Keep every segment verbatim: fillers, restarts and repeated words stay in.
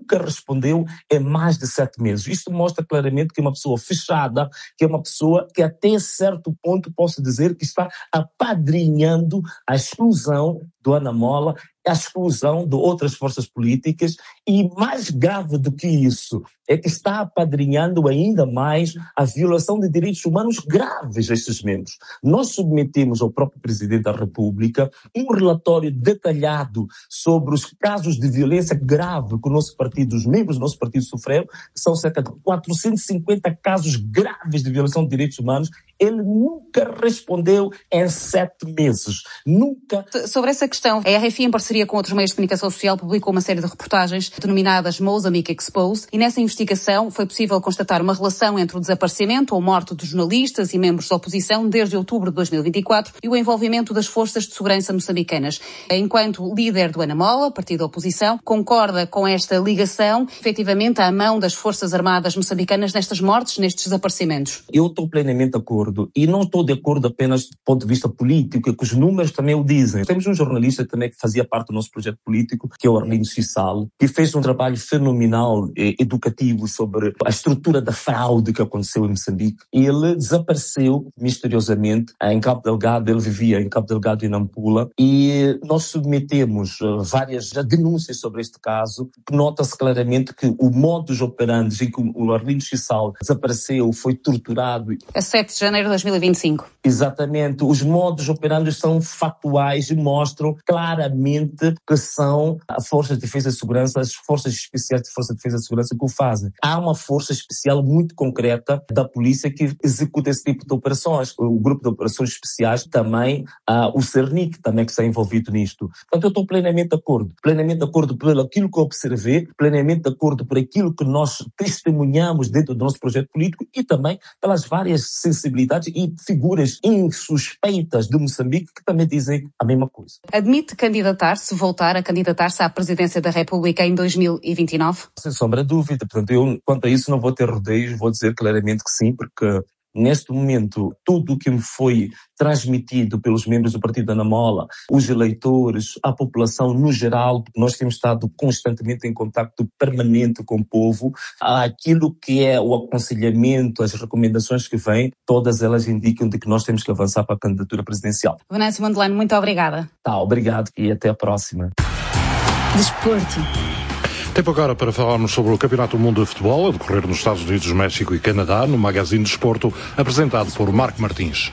nunca respondeu em mais de sete meses. Isto mostra claramente que é uma pessoa fechada, que é uma pessoa que até certo ponto posso dizer que está apadrinhando a exclusão do Ana Mola, a exclusão de outras forças políticas e, mais grave do que isso, é que está apadrinhando ainda mais a violação de direitos humanos graves a esses membros. Nós submetemos ao próprio Presidente da República um relatório detalhado sobre os casos de violência grave que o nosso partido, os membros do nosso partido sofreram, que são cerca de quatrocentos e cinquenta casos graves de violação de direitos humanos. Ele nunca respondeu em sete meses. Nunca. Sobre essa questão, a R F I, em parceria com outros meios de comunicação social, publicou uma série de reportagens denominadas Mozambique Exposed, e nessa investigação foi possível constatar uma relação entre o desaparecimento ou morte de jornalistas e membros da oposição desde outubro de dois mil e vinte e quatro e o envolvimento das forças de segurança moçambicanas. Enquanto líder do Ana Mola, partido da oposição, concorda com esta ligação, efetivamente, à mão das forças armadas moçambicanas nestas mortes, nestes desaparecimentos? Eu estou plenamente de acordo. E não estou de acordo apenas do ponto de vista político, que os números também o dizem. Temos um jornalista também que fazia parte do nosso projeto político, que é o Arlindo Chissal, que fez um trabalho fenomenal, eh, educativo, sobre a estrutura da fraude que aconteceu em Moçambique. E ele desapareceu misteriosamente em Cabo Delgado. Ele vivia em Cabo Delgado e Nampula. E nós submetemos uh, várias denúncias sobre este caso, que nota-se claramente que o modus operandi em que o Arlindo Chissal desapareceu, foi torturado. A sete de janeiro de dois mil e vinte e cinco. Exatamente. Os modos operandi são factuais e mostram claramente que são as forças de defesa e segurança, as forças especiais de força de defesa e segurança que o fazem. Há uma força especial muito concreta da polícia que executa esse tipo de operações. O grupo de operações especiais também, uh, o CERNIC também que está envolvido nisto. Portanto, eu estou plenamente de acordo. Plenamente de acordo por aquilo que eu observei, plenamente de acordo por aquilo que nós testemunhamos dentro do nosso projeto político e também pelas várias sensibilidades e figuras insuspeitas de Moçambique que também dizem a mesma coisa. Admite candidatar-se, voltar a candidatar-se à presidência da República em dois mil e vinte e nove? Sem sombra de dúvida. Portanto, eu, quanto a isso, não vou ter rodeios, vou dizer claramente que sim, porque neste momento, tudo o que me foi transmitido pelos membros do Partido Ana Mola, os eleitores, a população no geral, porque nós temos estado constantemente em contacto permanente com o povo, aquilo que é o aconselhamento, as recomendações que vêm, todas elas indicam de que nós temos que avançar para a candidatura presidencial. Venâncio Mondlane, muito obrigada. Tá, obrigado e até a próxima. Desporto. Tempo agora para falarmos sobre o Campeonato do Mundo de Futebol a decorrer nos Estados Unidos, México e Canadá, no Magazine de Desporto, apresentado por Marco Martins.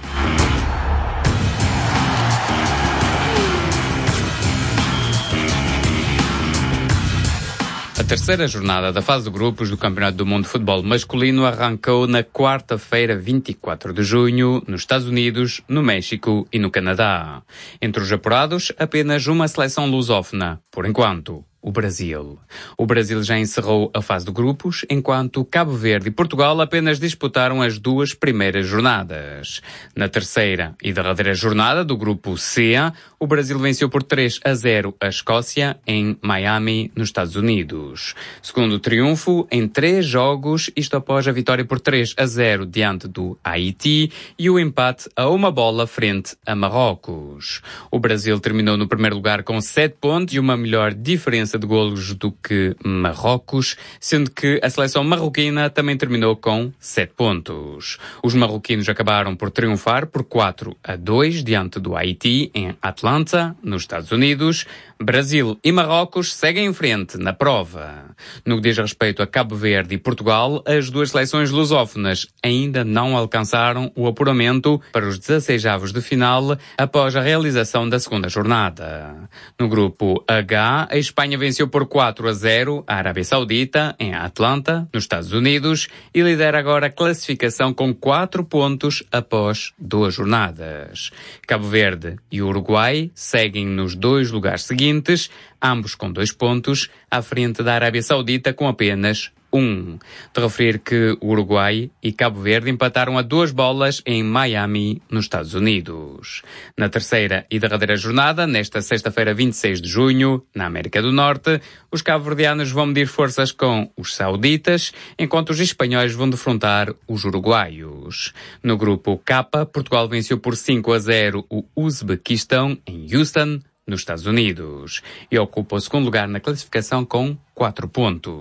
A terceira jornada da fase de grupos do Campeonato do Mundo de Futebol masculino arrancou na quarta-feira, vinte e quatro de junho, nos Estados Unidos, no México e no Canadá. Entre os apurados, apenas uma seleção lusófona, por enquanto. O Brasil. O Brasil já encerrou a fase de grupos, enquanto Cabo Verde e Portugal apenas disputaram as duas primeiras jornadas. Na terceira e derradeira jornada do grupo C, o Brasil venceu por três a zero a Escócia em Miami, nos Estados Unidos. Segundo triunfo em três jogos, isto após a vitória por três a zero diante do Haiti e o empate a uma bola frente a Marrocos. O Brasil terminou no primeiro lugar com sete pontos e uma melhor diferença de golos do que Marrocos, sendo que a seleção marroquina também terminou com sete pontos. Os marroquinos acabaram por triunfar por quatro a dois diante do Haiti em Atlanta, nos Estados Unidos. Brasil e Marrocos seguem em frente na prova. No que diz respeito a Cabo Verde e Portugal, as duas seleções lusófonas ainda não alcançaram o apuramento para os dezesseisavos de final após a realização da segunda jornada. No grupo H, a Espanha venceu por quatro a zero a Arábia Saudita em Atlanta, nos Estados Unidos, e lidera agora a classificação com quatro pontos após duas jornadas. Cabo Verde e Uruguai seguem nos dois lugares seguintes, ambos com dois pontos, à frente da Arábia Saudita com apenas um. De referir que o Uruguai e Cabo Verde empataram a duas bolas em Miami, nos Estados Unidos. Na terceira e derradeira jornada, nesta sexta-feira, vinte e seis de junho, na América do Norte, os cabo-verdianos vão medir forças com os sauditas, enquanto os espanhóis vão defrontar os uruguaios. No grupo K, Portugal venceu por cinco a zero o Uzbequistão em Houston, nos Estados Unidos, e ocupa o segundo lugar na classificação com quatro pontos.